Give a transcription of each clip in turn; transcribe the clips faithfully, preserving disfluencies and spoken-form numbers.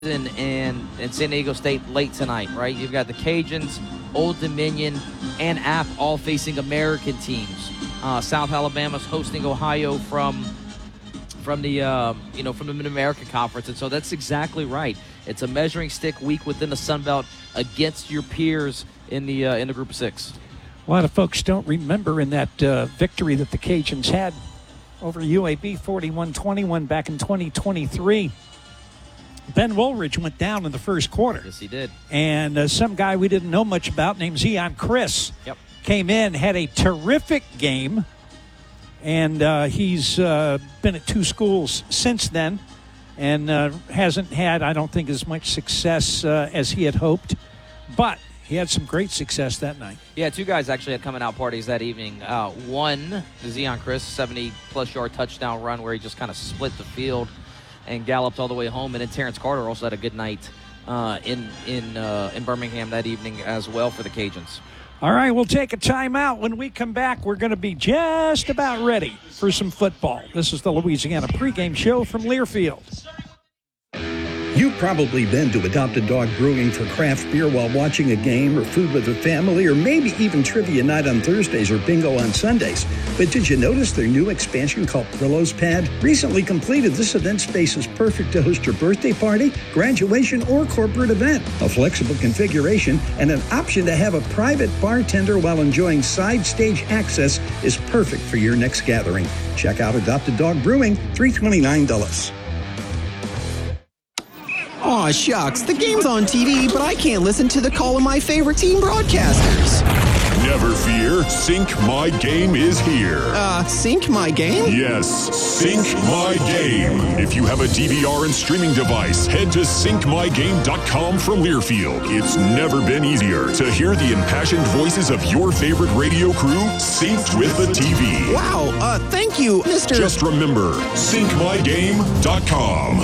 and, and San Diego State late tonight, right? You've got the Cajuns, Old Dominion, and App all facing American teams. Uh, South Alabama's hosting Ohio from from the uh, you know from the Mid-American Conference, and so that's exactly right. It's a measuring stick week within the Sun Belt against your peers in the uh, in the Group of Six. A lot of folks don't remember in that uh, victory that the Cajuns had over U A B forty-one twenty-one back in twenty twenty-three. Ben Woolridge went down in the first quarter. Yes, he did. And uh, some guy we didn't know much about named Zion Chris yep. came in, had a terrific game, and uh, he's uh, been at two schools since then and uh, hasn't had, I don't think, as much success uh, as he had hoped. But he had some great success that night. Yeah, two guys actually had coming out parties that evening. Uh, one, Zion Chris, seventy-plus yard touchdown run where he just kind of split the field and galloped all the way home. And then Terrence Carter also had a good night uh, in in uh, in Birmingham that evening as well for the Cajuns. All right, we'll take a timeout. When we come back, we're going to be just about ready for some football. This is the Louisiana pregame show from Learfield. You've probably been to Adopted Dog Brewing for craft beer while watching a game or food with a family, or maybe even trivia night on Thursdays or bingo on Sundays. But did you notice their new expansion called Brillo's Pad? Recently completed, this event space is perfect to host your birthday party, graduation, or corporate event. A flexible configuration and an option to have a private bartender while enjoying side stage access is perfect for your next gathering. Check out Adopted Dog Brewing, three twenty-nine Dulles. Aw, shucks, the game's on T V, but I can't listen to the call of my favorite team broadcasters. Never fear, Sync My Game is here. Uh, Sync My Game? Yes, Sync My Game. If you have a D V R and streaming device, head to sync my game dot com from Learfield. It's never been easier to hear the impassioned voices of your favorite radio crew synced with the T V. Wow, uh, thank you, Mister Just remember, sync my game dot com.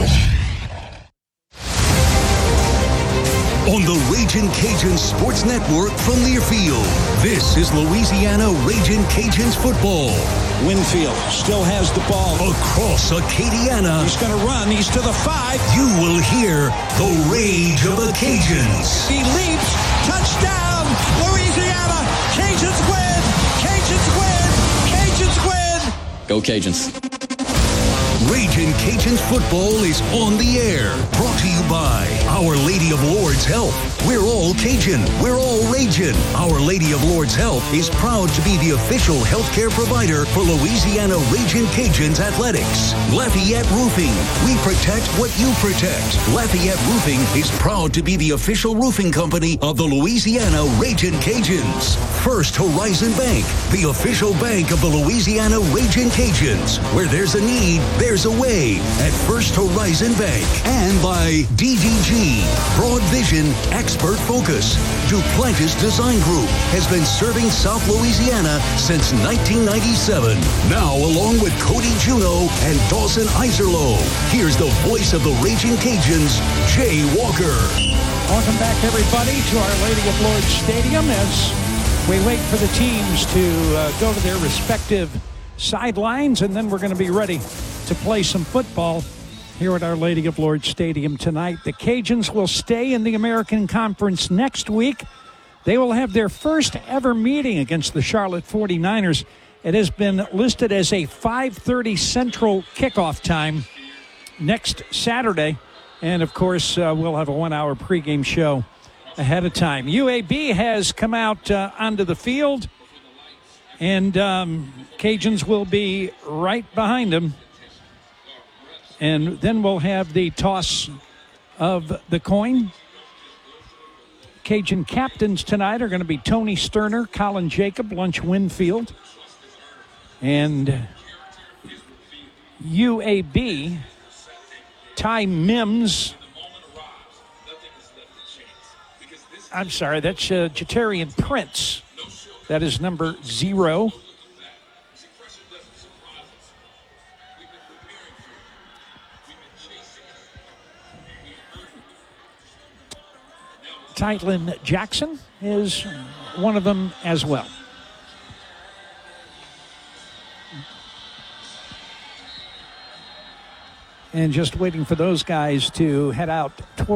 On the Ragin' Cajuns Sports Network from Learfield, this is Louisiana Ragin' Cajuns football. Winfield still has the ball. Across Acadiana. He's going to run. He's to the five. You will hear the rage of the Cajuns. He leaps. Touchdown. Louisiana. Cajuns win. Cajuns win. Cajuns win. Go Cajuns. Ragin' Cajuns football is on the air. Brought to you by Our Lady of Lourdes Health. We're all Cajun. We're all Ragin'. Our Lady of Lourdes Health is proud to be the official healthcare provider for Louisiana Ragin' Cajuns athletics. Lafayette Roofing. We protect what you protect. Lafayette Roofing is proud to be the official roofing company of the Louisiana Ragin' Cajuns. First Horizon Bank, the official bank of the Louisiana Ragin' Cajuns. Where there's a need, there's a way at First Horizon Bank. And by D D G, Broad Vision Expert Focus. Duplantis Design Group has been serving South Louisiana since nineteen ninety-seven. Now, along with Cody Juno and Dawson Iserloh, here's the voice of the Ragin' Cajuns, Jay Walker. Welcome back, everybody, to Our Lady of Lourdes Stadium as we wait for the teams to uh, go to their respective sidelines, and then we're going to be ready to play some football here at Our Lady of Lourdes Stadium tonight. The Cajuns will stay in the American Conference next week. They will have their first ever meeting against the Charlotte forty-niners. It has been listed as a five thirty Central kickoff time next Saturday. And, of course, uh, we'll have a one-hour pregame show ahead of time. U A B has come out uh, onto the field, and um, Cajuns will be right behind them. And then we'll have the toss of the coin. Cajun captains tonight are going to be Tony Sterner, Colin Jacob, Lunch Winfield. And U A B, Ty Mims. I'm sorry, that's uh, Jatarian Prince. That is number zero. Tylen Jackson is one of them as well. And just waiting for those guys to head out